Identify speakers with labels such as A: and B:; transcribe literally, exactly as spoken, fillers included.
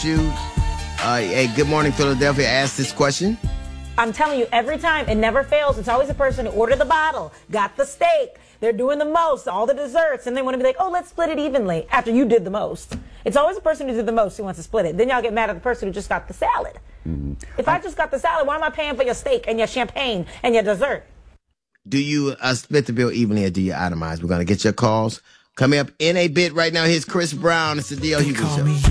A: about you. Uh, hey, Good Morning Philadelphia asked this question.
B: I'm telling you, every time, it never fails. It's always a person who ordered the bottle, got the steak, they're doing the most, all the desserts, and they want to be like, oh, let's split it evenly after you did the most. It's always the person who did the most who wants to split it. Then y'all get mad at the person who just got the salad. Mm-hmm. If I, I just got the salad, why am I paying for your steak and your champagne and your dessert?
A: Do you uh, split the bill evenly or do you itemize? We're going to get your calls. Coming up in a bit right now, here's Chris Brown. It's the D L Hughley Show.